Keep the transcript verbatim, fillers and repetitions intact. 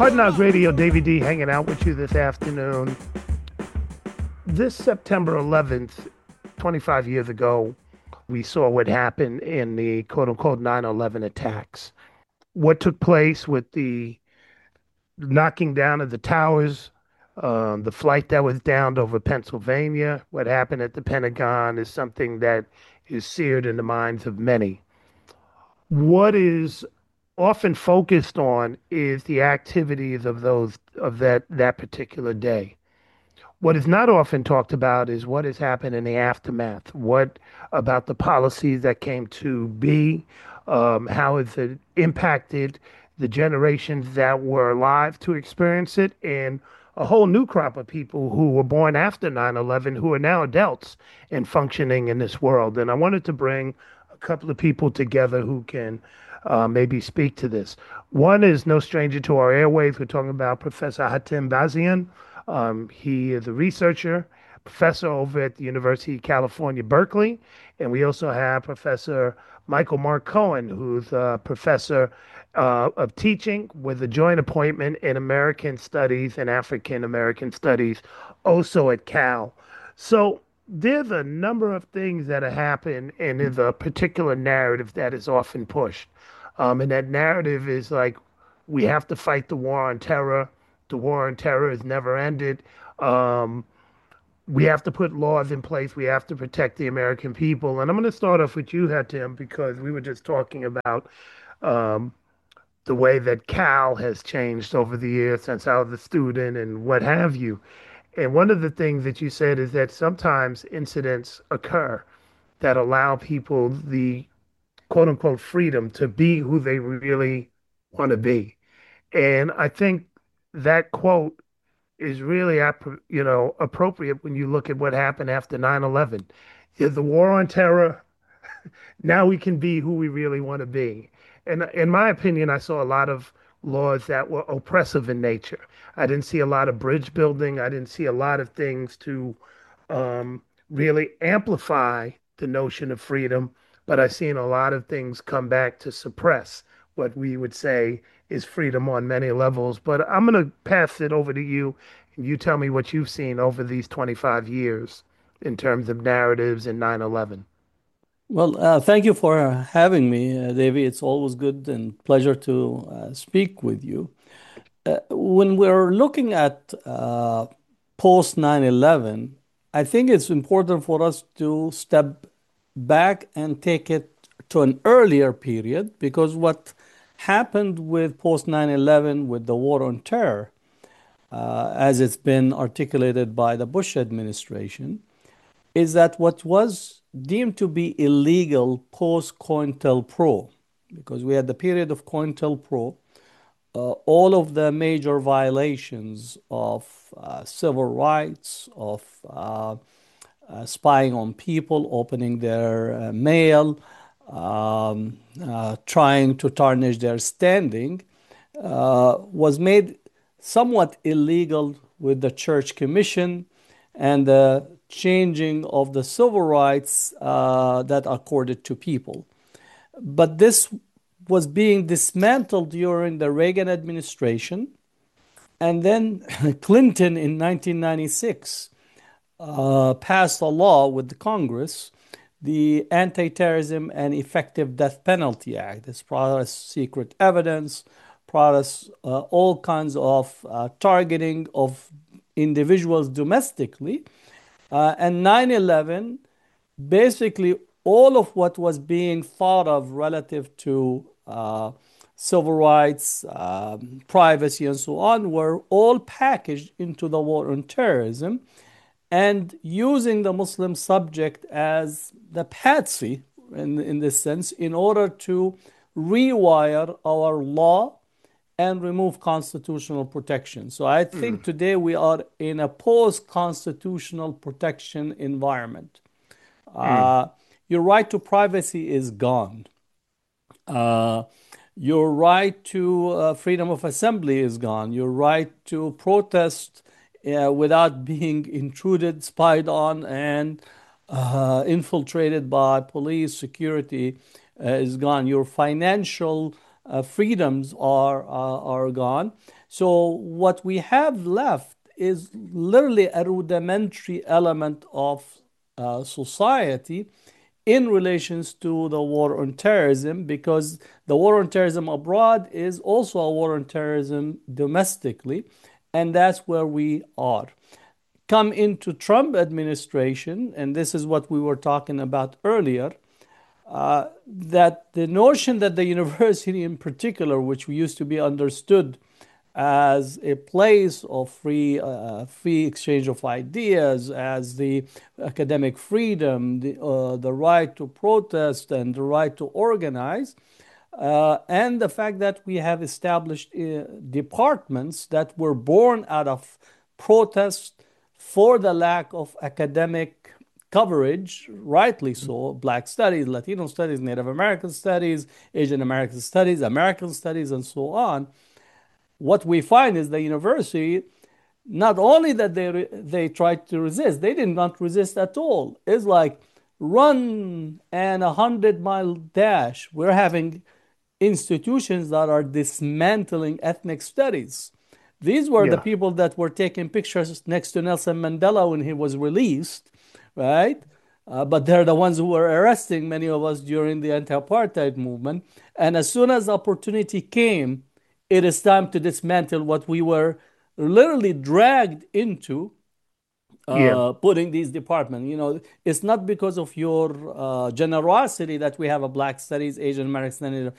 Hard Knock Radio, Davey D hanging out with you this afternoon. This September eleventh, twenty-five years ago, we saw what happened in the quote unquote nine eleven attacks. What took place with the knocking down of the towers, um, the flight that was downed over Pennsylvania, what happened at the Pentagon is something that is seared in the minds of many. What is often focused on is the activities of those of that that particular day. What is not often talked about is what has happened in the aftermath. What about the policies that came to be? Um, how has it impacted the generations that were alive to experience it, and a whole new crop of people who were born after nine eleven who are now adults and functioning in this world. And I wanted to bring a couple of people together who can uh, maybe speak to this. One is no stranger to our airwaves. We're talking about Professor Hatem Bazian. Um, he is a researcher, professor over at the University of California, Berkeley. And we also have Professor Michael Mark Cohen, who's a professor uh, of teaching with a joint appointment in American Studies and African American Studies, also at Cal. So there's a number of things that have happened, and there's a particular narrative that is often pushed. Um, and that narrative is like, we have to fight the war on terror. The war on terror has never ended. Um, we have to put laws in place. We have to protect the American people. And I'm going to start off with you, Hatem, because we were just talking about um, the way that Cal has changed over the years since I was a student and what have you. And one of the things that you said is that sometimes incidents occur that allow people the quote unquote freedom to be who they really want to be. And I think that quote is really, you know, appropriate when you look at what happened after nine eleven. The war on terror, now we can be who we really want to be. And in my opinion, I saw a lot of laws that were oppressive in nature. I didn't see a lot of bridge building. I didn't see a lot of things to um, really amplify the notion of freedom, but I've seen a lot of things come back to suppress what we would say is freedom on many levels. But I'm going to pass it over to you, and you tell me what you've seen over these twenty-five years in terms of narratives in nine eleven. Well, uh, thank you for having me, uh, Davey. It's always good and pleasure to uh, speak with you. Uh, when we're looking at uh, post nine eleven, I think it's important for us to step back and take it to an earlier period, because what happened with post nine eleven, with the war on terror, uh, as it's been articulated by the Bush administration, is that what was deemed to be illegal post COINTELPRO, because we had the period of COINTELPRO, uh, all of the major violations of uh, civil rights, of uh, uh, spying on people, opening their uh, mail, um, uh, trying to tarnish their standing, uh, was made somewhat illegal with the Church Commission and the changing of the civil rights uh, that accorded to people. But this was being dismantled during the Reagan administration. And then Clinton in nineteen ninety-six uh, passed a law with the Congress, the Anti-Terrorism and Effective Death Penalty Act. This processed secret evidence, processed uh, all kinds of uh, targeting of individuals domestically. Uh, and nine eleven, basically all of what was being thought of relative to uh, civil rights, um, privacy, and so on, were all packaged into the war on terrorism, and using the Muslim subject as the patsy, in, in this sense, in order to rewire our law and remove constitutional protection. So I think Mm. today we are in a post-constitutional protection environment. Mm. Uh, your right to privacy is gone. Uh, your right to uh, freedom of assembly is gone. Your right to protest uh, without being intruded, spied on, and uh, infiltrated by police security uh, is gone. Your financial uh, freedoms are uh, are gone. So what we have left is literally a rudimentary element of uh, society in relations to the war on terrorism, because the war on terrorism abroad is also a war on terrorism domestically, and that's where we are. Come into Trump administration, and this is what we were talking about earlier, uh, that the notion that the university in particular, which we used to be understood as a place of free, uh, free exchange of ideas, as the academic freedom, the, uh, the right to protest and the right to organize, uh, and the fact that we have established uh, departments that were born out of protest for the lack of academic coverage, rightly so, Black studies, Latino studies, Native American studies, Asian American studies, American studies, and so on. What we find is the university, not only that they they tried to resist, they did not resist at all. It's like run and a hundred mile dash. We're having institutions that are dismantling ethnic studies. These were the Yeah. people that were taking pictures next to Nelson Mandela when he was released, right? Uh, but they're the ones who were arresting many of us during the anti-apartheid movement. And as soon as opportunity came, it is time to dismantle what we were literally dragged into, Yeah. uh, putting these departments. You know, it's not because of your uh, generosity that we have a Black Studies, Asian American Studies,